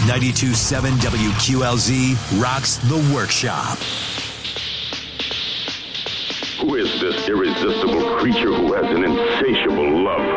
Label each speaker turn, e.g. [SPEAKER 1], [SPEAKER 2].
[SPEAKER 1] 92.7 WQLZ rocks the workshop.
[SPEAKER 2] Who is this irresistible creature who has an insatiable love